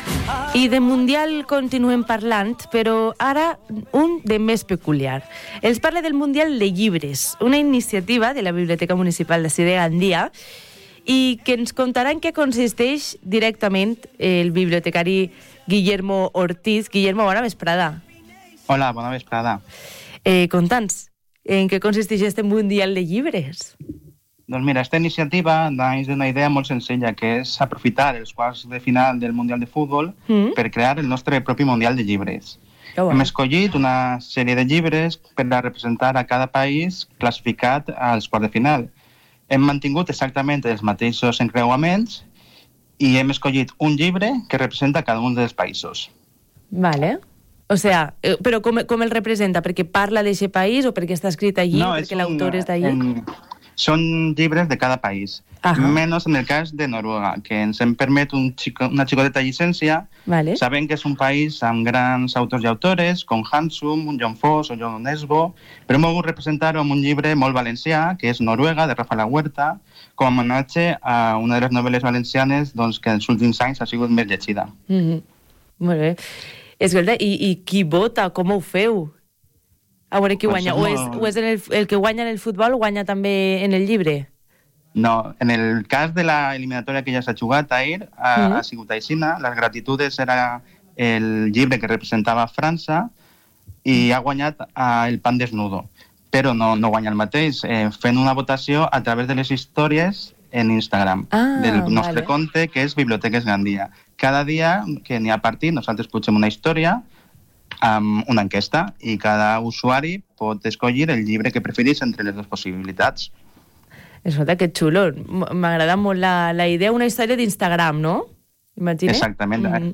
I de Mundial continuem parlant, però ara un de més peculiar. Els parla del Mundial de Llibres, una iniciativa de la Biblioteca Municipal de Gandia, i que ens contarà en què consisteix directament el bibliotecari Guillermo Ortiz. Guillermo, bona vesprada. Hola, bona vesprada. Conta'ns, en què consisteix este Mundial de Llibres? Doncs mira, aquesta iniciativa naix d'una idea molt senzilla, que és aprofitar els quarts de final del Mundial de Futbol per crear el nostre propi Mundial de Llibres. Hem escollit una sèrie de llibres per a representar a cada país classificat als quarts de final. Hem mantingut exactament els mateixos encreuaments i hem escollit un llibre que representa cada un dels països. Vale. O sea, però com el representa? Perquè parla d'aquest país o perquè està escrit allí? No, perquè l'autor és d'allí? Són llibres de cada país, menys en el cas de Noruega, que ens en permet una xicoteta llicència, sabent que és un país amb grans autors i autores, com Hansum, Jon Fosse o Jon Nesbo, però hem volgut representar-ho amb un llibre molt valencià, que és Noruega, de Rafa La Huerta, com a homenatge a una de les novel·les valencianes que en els últims anys ha sigut més llegida. Molt bé. Escolta, i qui vota? Com ho feu? A veure qui guanya. O és el que guanya en el futbol o guanya també en el llibre? No, en el cas de la eliminatòria que ja s'ha jugat ahir, ha sigut aixina. Les gratitudes era el llibre que representava França i ha guanyat El pan desnudo. Però no guanya el mateix, fent una votació a través de les històries en Instagram del nostre compte, que és Biblioteques Gandia. Cada dia que n'hi ha partit, nosaltres pugem una història amb una enquesta i cada usuari pot escollir el llibre que preferís entre les dues possibilitats. Escolta, que xulo. M'agrada molt la idea, una història d'Instagram, no? Imagina? Exactament.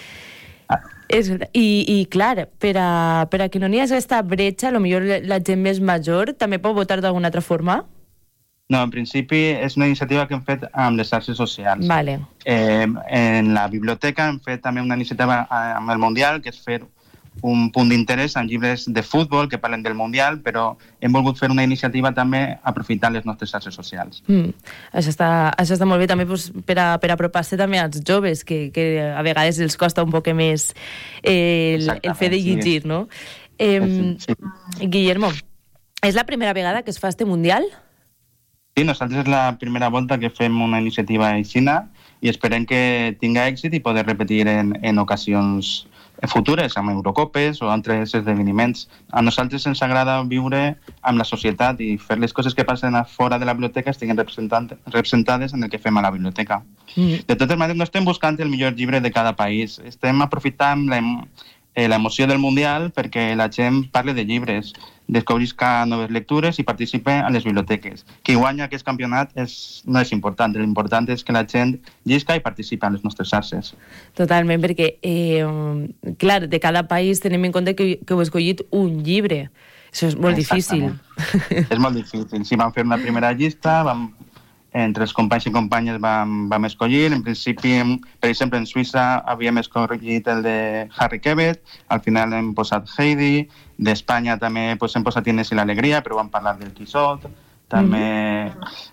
I clar, per a que no n'hi hagi aquesta bretxa, potser la gent més major també pot votar d'alguna altra forma? No, en principi és una iniciativa que hem fet amb les xarxes socials. Vale. En la biblioteca hem fet també una iniciativa amb el Mundial, que és fer un punt d'interès en llibres de futbol que parlen del Mundial, però hem volgut fer una iniciativa també aprofitant les nostres xarxes socials. Això està molt bé també per apropar-se també als joves, que a vegades els costa un poc més el fer de llegir, no? Guillermo, és la primera vegada que es fa este Mundial? Sí, nosaltres és la primera volta que fem una iniciativa aixina i esperem que tinga èxit i poder repetir en ocasions futures, amb Eurocopes o altres esdeveniments. A nosaltres ens agrada viure amb la societat i fer les coses que passen a fora de la biblioteca estiguin representades en el que fem a la biblioteca. De totes maneres, no estem buscant el millor llibre de cada país. Estem aprofitant l'emoció del Mundial perquè la gent parli de llibres, descobrisca noves lectures i participe a les biblioteques. Qui guanya aquest campionat no és important, l'important és que la gent llisca i participa en les nostres xarxes. Totalment, perquè, clar, de cada país tenim en compte que heu escollit un llibre. Això és molt difícil. És molt difícil. Sí, vam fer una primera llista, entre els companys i companyes vam escollir. En principi, per exemple, en Suïssa havíem escollit el de Harry Quebet, al final hem posat Heidi, d'Espanya també hem posat Inés i l'Alegria, però vam parlar del Quixot, també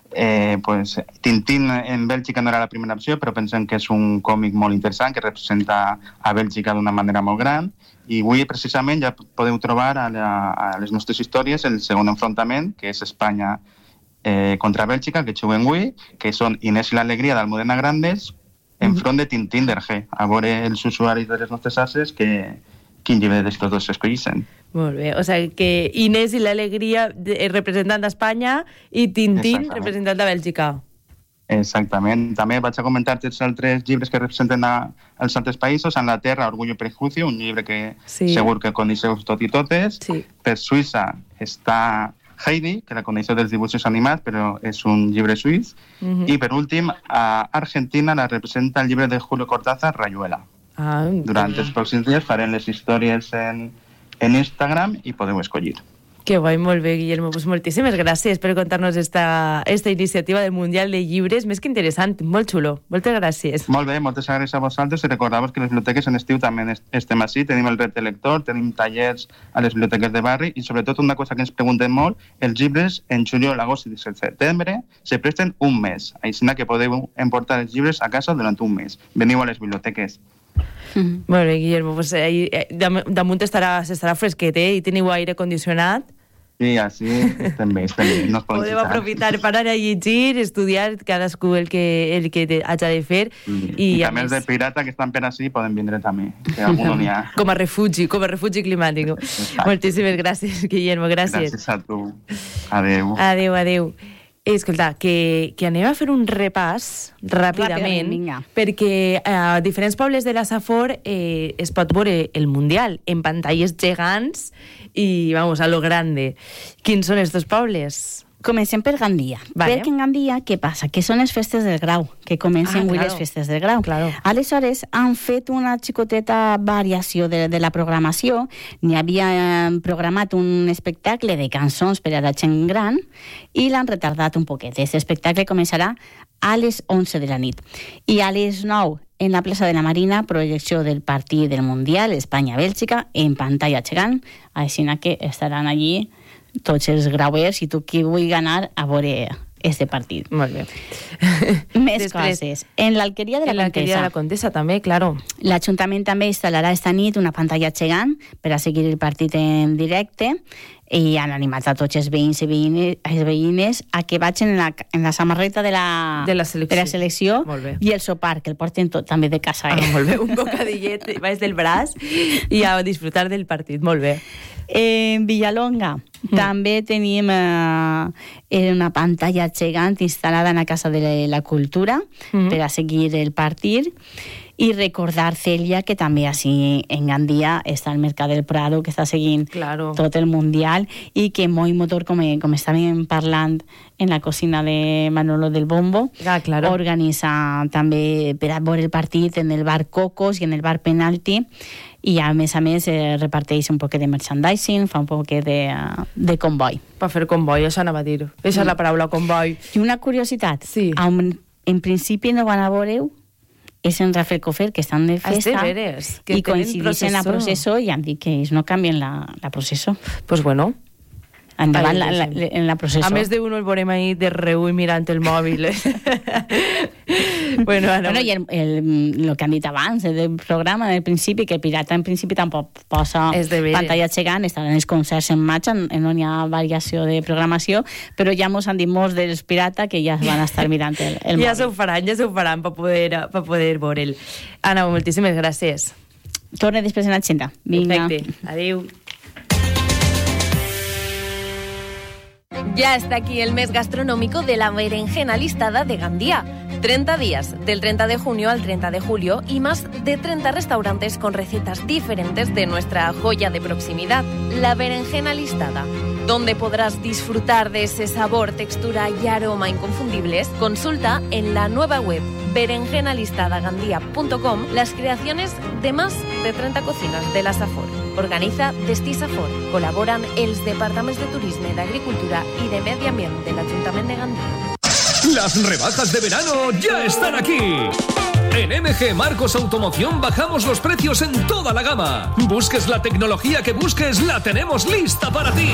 Tintín en Bèlgica no era la primera opció, però pensem que és un còmic molt interessant que representa a Bèlgica d'una manera molt gran, i avui precisament ja podeu trobar a les nostres històries el segon enfrontament, que és Espanya contra Bèlgica, que juguen avui, que són Inés i l'Alegria d'Almudena Grandes enfront de Tintín d'Hergé. A veure els usuaris de les nostres xarxes quin llibre d'estos dos escollissin. Molt bé, o sigui que Inés i l'Alegria representant d'Espanya i Tintín representant de Bèlgica. Exactament. També vaig a comentar-te els altres llibres que representen els altres països. En Anglaterra, Orgullo i Prejuicio, un llibre que segur que coneixeu tot i totes. Per Suïssa està Heidi, que la coneixeu dels dibuixos animats, però és un llibre suís. I per últim, a Argentina la representa el llibre de Julio Cortázar, Rayuela. Durant els pròxims dies farem les històries en Instagram i podeu escollir. Que guai, molt bé, Guillermo. Pues moltíssimes gràcies per contar-nos esta iniciativa del Mundial de Llibres. Més que interessant, molt xulo. Moltes gràcies. Molt bé, moltes gràcies a vosaltres i recordeu que les biblioteques en estiu també estem així. Tenim el repte lector, tenim tallers a les biblioteques de barri i sobretot una cosa que ens preguntem molt, els llibres en juliol, agost i setembre se presten un mes. Així que podeu emportar els llibres a casa durant un mes. Veniu a les biblioteques. Molt bé, Guillermo, pues damunt s'estarà fresquet, I teniu aire condicionat. Sí, així estem bé, no es poden Podem aprofitar per anar a llegir, estudiar cadascú el que haja de fer. I també els de pirata que estan per així poden vindre també, que algú n'hi ha. Com a refugi climàtic. Moltíssimes gràcies, Guillermo, gràcies. Gràcies a tu. Adéu. Adéu. Escolta, que anem a fer un repàs ràpidament perquè a diferents pobles de la Safor es pot veure el Mundial en pantalles gegants i, vamos, a lo grande. Quins són estos pobles? Comencem per Gandia. Perquè en Gandia, què passa? Que són les festes del Grau, que comencen avui les festes del Grau. Aleshores, han fet una xicoteta variació de la programació. N'hi havia programat un espectacle de cançons per a la gent gran i l'han retardat un poquet. Aquest espectacle començarà a les 11 de la nit. I a les 9, en la plaça de la Marina, projecció del partit del Mundial Espanya-Bèlgica en pantalla gegant. Així que estaran allí tots els grauers i tu qui vulgui anar a veure este partit. Molt bé. Més coses. En l'Alqueria de la Contesa. En l'Alqueria de la Contesa també, claro. L'Ajuntament també instal·larà esta nit una pantalla gegant per a seguir el partit en directe i han animat a tots els veïns i veïnes a que vagin en la samarreta de la selecció i el sopar, que el porten tot també de casa. Molt bé, un bocadillet baix del braç i a disfrutar del partit. Molt bé. En Villalonga també tenim una pantalla gegant instal·lada en la Casa de la Cultura per a seguir el partit i recordar, Celia, que també així en Gandia està el Mercat del Prado, que està seguint tot el Mundial i que Moi Motor, com estàvem parlant en la cocina de Manolo del Bombo, organitza també per a veure el partit en el bar Cocos i en el bar Penalti i a més reparteix un poquet de merchandising, fa un poquet de comboi. Per fer comboi, això anava a dir. Això és la paraula comboi. I una curiositat, en principi no van a veure és en Rafael Cofer, que estan de festa i coincideixen a processó i han dit que ells no canvien la processó. Pues bueno, endavant en la processó. A més d'un el veurem ahí de reu i mirant el mòbil. I el que han dit abans del programa, del principi, que Pirata en principi tampoc posa pantalla gegant, estaran els concerts en marxa, no hi ha variació de programació, però ja mos han dit molts dels Pirata que ja van estar mirant el mòbil. Ja s'ho faran per poder veure'l. Ana, moltíssimes gràcies. Torna després en l'agenda. Perfecte, adéu. Ya está aquí el mes gastronómico de la berenjena listada de Gandía. 30 días, del 30 de junio al 30 de julio, y más de 30 restaurantes con recetas diferentes de nuestra joya de proximidad, la berenjena listada. Donde podrás disfrutar de ese sabor, textura y aroma inconfundibles, consulta en la nueva web berenjenalistadagandía.com las creaciones de más de 30 cocinas de la Safor. Organiza Destí Safor. Colaboran els departaments de Turisme, d'Agricultura y de Medio Ambiente del Ayuntamiento de Gandía. Las rebajas de verano ya están aquí. En MG Marcos Automoción bajamos los precios en toda la gama. Busques la tecnología que busques, la tenemos lista para ti.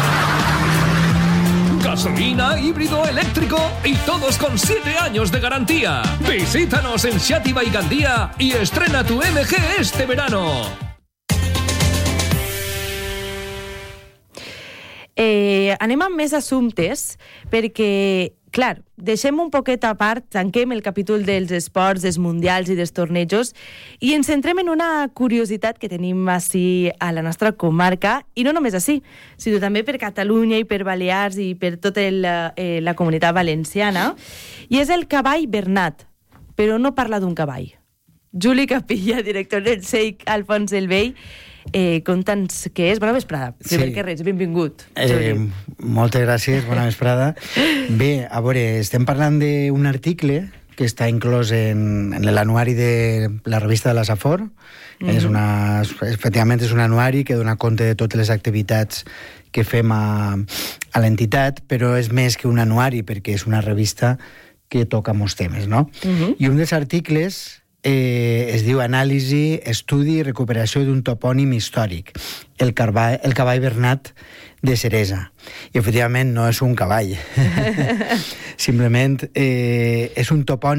Gasolina, híbrido, eléctrico y todos con 7 años de garantía. Visítanos en Xàtiva y Gandía y estrena tu MG este verano. Anem amb més assumptes perquè, clar, deixem un poquet a part, tanquem el capítol dels esports, dels mundials i dels tornejos i ens centrem en una curiositat que tenim així a la nostra comarca, i no només així, sinó també per Catalunya i per Balears i per tota la comunitat valenciana, i és el cavall Bernat, però no parla d'un cavall. Juli Capilla, director del SEIC Alfons el Vell, conta'ns què és. Bona vesprada. Primer que res, benvingut. Moltes gràcies, bona vesprada. Bé, a veure, estem parlant d'un article que està inclòs en l'anuari de la revista de la Safor. Efectivament és un anuari que dona compte de totes les activitats que fem a l'entitat, però és més que un anuari perquè és una revista que toca molts temes, no? I un dels articles es diu Anàlisi, estudi i recuperació d'un topònim històric, el cavall Bernat de Ceresa. I efectivament no és un cavall. Simplement és un topònim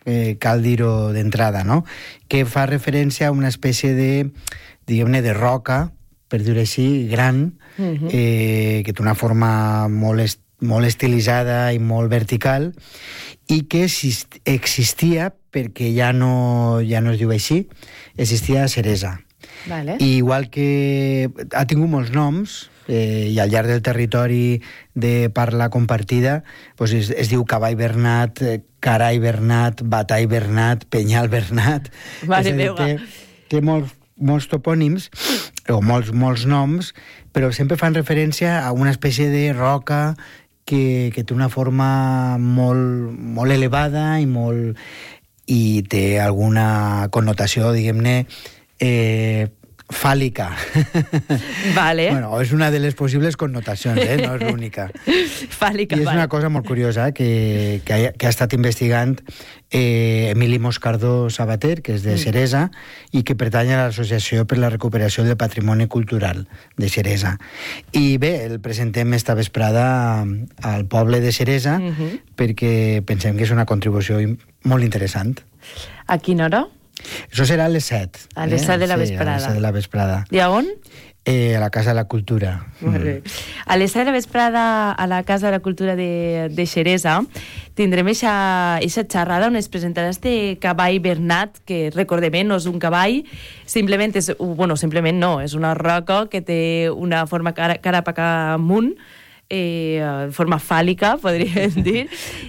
cal dir-ho d'entrada, no? Que fa referència a una espècie de, diguem-ne, de roca, per dir-ho així, gran, que té una forma molt estilitzada i molt vertical, i que existia, perquè ja no es diu així, existia a Ceresa. Vale. I igual que ha tingut molts noms, i al llarg del territori de parla compartida pues es diu Cavall Bernat, Carai Bernat, Batall Bernat, Penyal Bernat. Mare meva. Té molts topònims, o molts noms, però sempre fan referència a una espècie de roca que té una forma molt elevada i té alguna connotació, diguem-ne, fàl·lica. Vale. Bueno, és una de les possibles connotacions, no és l'única. Fàl·lica, I és una cosa molt curiosa que ha estat investigant Emili Moscardó Sabater, que és de Ceresa, i que pertany a l'Associació per la Recuperació del Patrimoni Cultural de Ceresa. I bé, el presentem esta vesprada al poble de Ceresa perquè pensem que és una contribució molt interessant. A quina hora? Això serà a les 7. A les 7 de la vesprada. A les 7 de la vesprada. I a on? A la Casa de la Cultura. A les 7 de la vesprada a la Casa de la Cultura de Xeresa tindrem eixa xerrada on es presentarà este cavall Bernat, que recordem, no és un cavall, simplement és una roca que té una forma cara cap amunt, forma fàl·lica, podríem dir,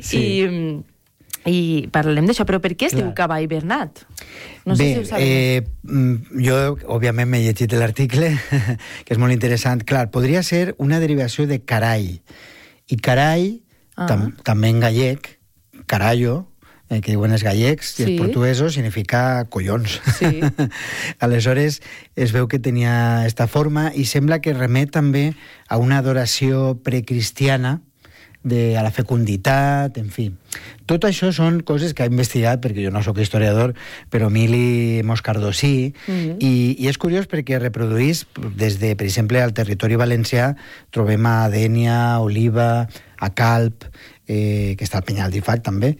i parlarem d'això, però per què es diu cavall Bernat? No sé si ho sabem. Jo, òbviament, m'he llegit l'article, que és molt interessant. Clar, podria ser una derivació de carai. I carai, també en gallec, carallo, que diuen els gallecs i els portuguesos, significa collons. Sí. Aleshores, es veu que tenia esta forma i sembla que remet també a una adoració precristiana a la fecunditat, en fi. Tot això són coses que ha investigat, perquè jo no sóc historiador, però Emili Moscardó sí, i és curiós perquè reproduís, des de, per exemple, al territori valencià, trobem a Dénia, Oliva, a Calp, que està al Penyal d'Ifac, també.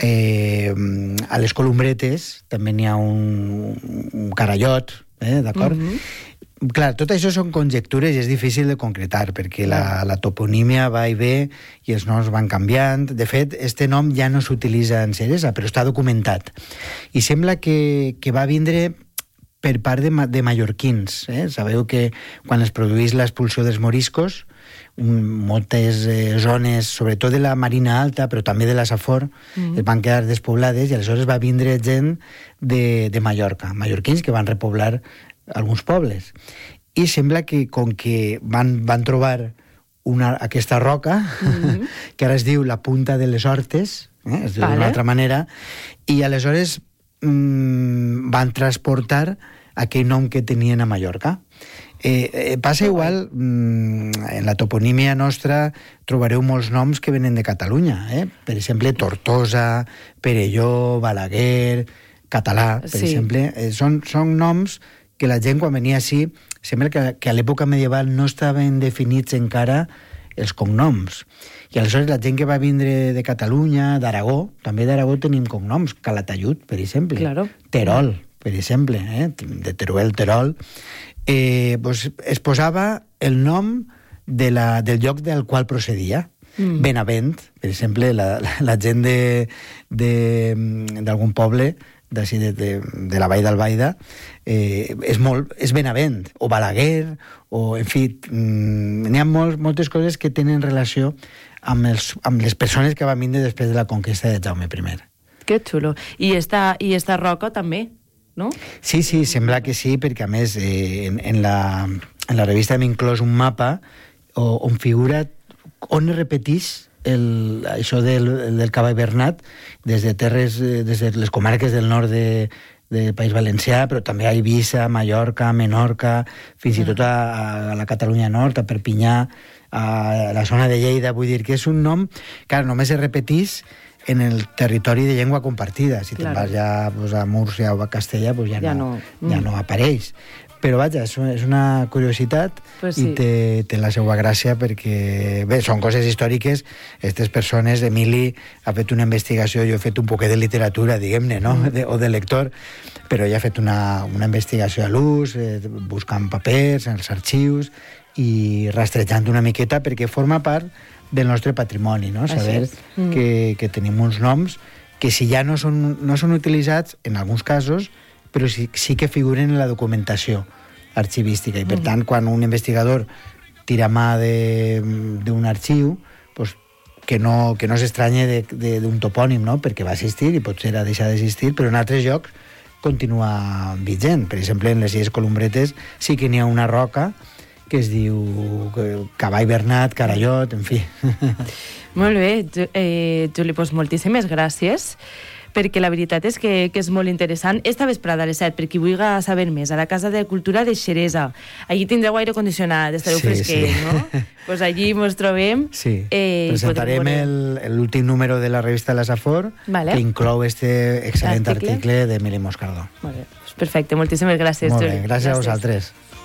A les Columbretes també n'hi ha un carallot, d'acord? Clar, tot això són conjectures i és difícil de concretar, perquè la toponímia va i ve i els noms van canviant. De fet, este nom ja no s'utilitza en Ceresa, però està documentat. I sembla que va vindre per part de mallorquins. Sabeu que quan es produís l'expulsió dels moriscos, moltes zones, sobretot de la Marina Alta, però també de la Safor, es van quedar despoblades i aleshores va vindre gent de Mallorca, mallorquins que van repoblar alguns pobles. I sembla que com que van trobar aquesta roca, que ara es diu la Punta de les Hortes, es diu d'una altra manera, i aleshores van transportar aquell nom que tenien a Mallorca. Passa igual, en la toponímia nostra trobareu molts noms que venen de Catalunya. Per exemple, Tortosa, Perelló, Balaguer, Català, per exemple. Són noms que la gent, quan venia així, sembla que a l'època medieval no estaven definits encara els cognoms. I aleshores la gent que va vindre de Catalunya, d'Aragó, també d'Aragó tenim cognoms, Calatayud, per exemple, Terol, per exemple, de Teruel, Terol, es posava el nom del lloc del qual procedia. Benavent, per exemple, la gent d'algun poble d'ací de la Vall d'Albaida, és Benavent, o Balaguer, o, en fi, n'hi ha moltes coses que tenen relació amb les persones que van vindre després de la conquesta de Jaume I. Que xulo. I esta roca també, no? Sí, sembla que sí, perquè a més en la revista hem inclòs un mapa on figura on es repetís això del cavall Bernat des de les comarques del nord del País Valencià, però també a Eivissa, Mallorca, Menorca, fins i tot a la Catalunya Nord, a Perpinyà, a la zona de Lleida. Vull dir que és un nom que només es repetís en el territori de llengua compartida. Si te'n vas ja a Múrcia o a Castella, ja no apareix. Però vaja, és una curiositat Pues sí. i té la seva gràcia perquè, bé, són coses històriques. Aquestes persones, Emili ha fet una investigació, jo he fet un poquet de literatura, diguem-ne, no? O de lector, però ella ha fet una investigació a l'ús, buscant papers, en els arxius, i rastrejant una miqueta perquè forma part del nostre patrimoni, no? Saber que tenim uns noms que si ja no són utilitzats en alguns casos, però sí que figuren en la documentació arxivística. I, per tant, quan un investigador tira mà d'un arxiu, pues, que no s'estranye d'un topònim, no? Perquè va existir i potser ha deixat d'existir, però en altres llocs continua vigent. Per exemple, en les Illes Columbretes sí que n'hi ha una roca que es diu Cavall Bernat, Carallot, en fi. Molt bé, Juli, doncs moltíssimes gràcies, perquè la veritat és que és molt interessant. Esta vesprada a les 7, per qui vulgui saber més, a la Casa de Cultura de Xeresa. Allí tindreu aire condicionat, estareu fresquet, no? Doncs allí ens trobem. Sí, presentarem l'últim número de la revista La Safor, que inclou este excel·lent article d'Emili Moscardó. Molt bé, perfecte, moltíssimes gràcies, Molt Juli. bé, gràcies a vosaltres.